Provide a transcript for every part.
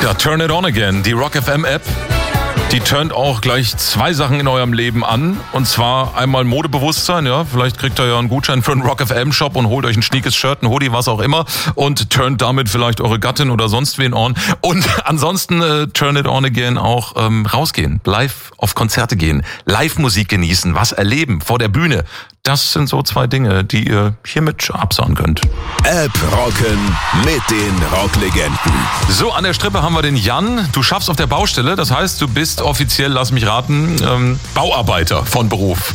Ja, Turn It On Again, die Rock FM App. Die turnt auch gleich 2 Sachen in eurem Leben an. Und zwar einmal Modebewusstsein, ja. Vielleicht kriegt ihr ja einen Gutschein für einen Rock FM Shop und holt euch ein schniekes Shirt, ein Hoodie, was auch immer. Und turnt damit vielleicht eure Gattin oder sonst wen on. Und ansonsten Turn It On Again auch rausgehen, live auf Konzerte gehen, Live-Musik genießen, was erleben vor der Bühne. Das sind so 2 Dinge, die ihr hiermit absagen könnt. App rocken mit den Rocklegenden. So, an der Strippe haben wir den Jan. Du schaffst auf der Baustelle, das heißt, du bist offiziell, lass mich raten, Bauarbeiter von Beruf.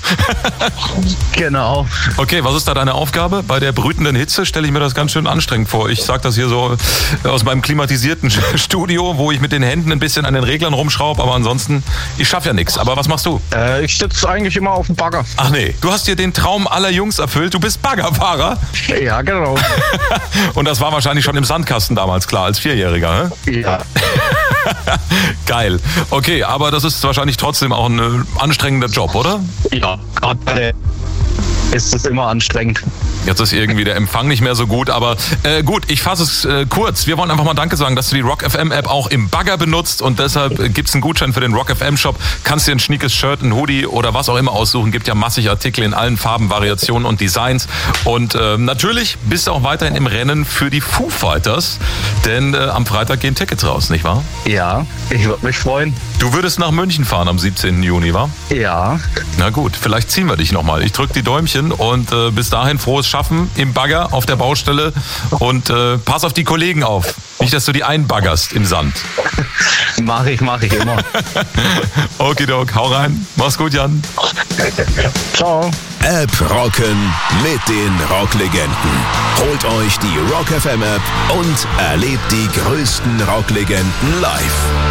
Genau. Okay, was ist da deine Aufgabe? Bei der brütenden Hitze stelle ich mir das ganz schön anstrengend vor. Ich sage das hier so aus meinem klimatisierten Studio, wo ich mit den Händen ein bisschen an den Reglern rumschraube, aber ansonsten, ich schaffe ja nichts. Aber was machst du? Ich sitze eigentlich immer auf dem Bagger. Ach nee, du hast dir den Traum aller Jungs erfüllt. Du bist Baggerfahrer. Ja, genau. Und das war wahrscheinlich schon im Sandkasten damals klar, als 4-Jähriger, ne? Ja. Geil. Okay, aber das ist wahrscheinlich trotzdem auch ein anstrengender Job, oder? Ja, gerade bei der ist es immer anstrengend. Jetzt ist irgendwie der Empfang nicht mehr so gut, aber gut, ich fasse es kurz. Wir wollen einfach mal Danke sagen, dass du die Rock FM App auch im Bagger benutzt und deshalb gibt's einen Gutschein für den Rock FM Shop. Kannst dir ein schniekes Shirt, ein Hoodie oder was auch immer aussuchen. Gibt ja massig Artikel in allen Farben, Variationen und Designs. Und natürlich bist du auch weiterhin im Rennen für die Foo Fighters, denn am Freitag gehen Tickets raus, nicht wahr? Ja, ich würde mich freuen. Du würdest nach München fahren am 17. Juni, wa? Ja. Na gut, vielleicht ziehen wir dich nochmal. Ich drück die Däumchen und bis dahin frohes Schaffen im Bagger auf der Baustelle und pass auf die Kollegen auf. Nicht, dass du die einbaggerst im Sand. Mach ich immer. Okidok, hau rein. Mach's gut, Jan. Ciao. App rocken mit den Rocklegenden. Holt euch die Rock FM App und erlebt die größten Rocklegenden live.